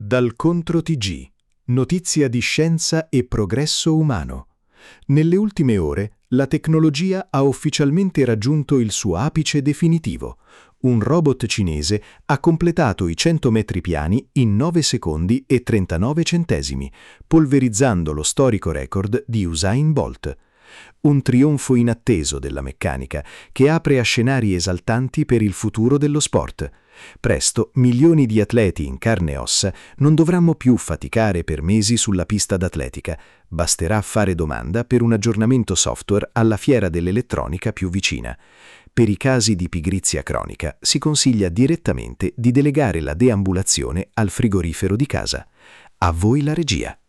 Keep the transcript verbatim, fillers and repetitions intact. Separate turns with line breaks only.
Dal Contro T G. Notizia di scienza e progresso umano. Nelle ultime ore, la tecnologia ha ufficialmente raggiunto il suo apice definitivo. Un robot cinese ha completato i cento metri piani in nove secondi e trentanove centesimi, polverizzando lo storico record di Usain Bolt. Un trionfo inatteso della meccanica, che apre a scenari esaltanti per il futuro dello sport. Presto milioni di atleti in carne e ossa non dovranno più faticare per mesi sulla pista d'atletica. Basterà fare domanda per un aggiornamento software alla fiera dell'elettronica più vicina. Per i casi di pigrizia cronica si consiglia direttamente di delegare la deambulazione al frigorifero di casa. A voi la regia.